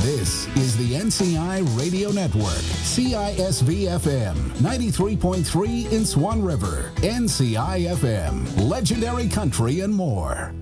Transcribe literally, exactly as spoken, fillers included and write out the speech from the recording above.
This is the N C I Radio Network, C I S V F M, ninety-three point three in Swan River, N C I F M, Legendary Country and more.